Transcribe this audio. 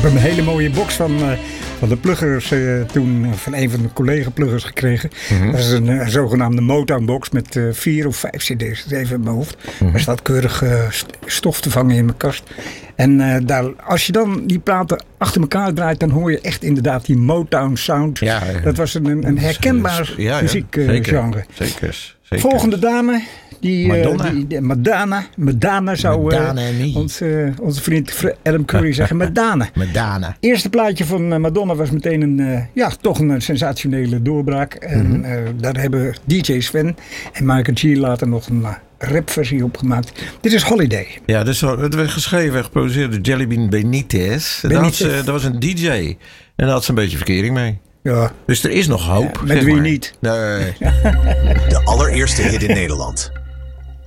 heb een hele mooie box van de pluggers toen van een van de collega-pluggers gekregen. Dat is een zogenaamde Motown-box met 4 of 5 cd's. Dat is even in mijn hoofd. Er staat keurig stof te vangen in mijn kast. En als je dan die platen achter elkaar draait, dan hoor je echt inderdaad die Motown sound. Ja. Dat was een herkenbaar muziekgenre. Zeker. Volgende dame. Madonna zou onze vriend Adam Curry zeggen. Madonna. Eerste plaatje van Madonna was meteen toch een sensationele doorbraak. En daar hebben DJ Sven en Michael G. later nog een rapversie opgemaakt. Dit is Holiday. Ja, het werd geschreven en geproduceerd door Jellybean Benitez. Dat was een DJ. En daar had ze een beetje verkering mee. Ja. Dus er is nog hoop. Met wie niet? Nee. De allereerste hit in Nederland.